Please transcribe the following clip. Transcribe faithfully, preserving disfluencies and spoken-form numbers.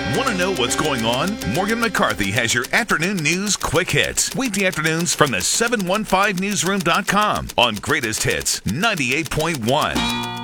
Want to know what's going on? Morgan McCarthy has your afternoon news quick hits. Weekday afternoons from the seven one five newsroom dot com on Greatest Hits ninety-eight point one.